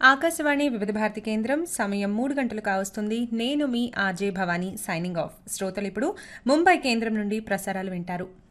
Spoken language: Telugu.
ఆకాశవాణి వివిధ భారతి కేంద్రం సమయం 3 గంటలు కావస్తుంది. నేను మీ ఆర్జే భవానీ సైనింగ్ ఆఫ్. శ్రోతలు ఇప్పుడు ముంబై కేంద్రం నుండి ప్రసారాలు వింటారు.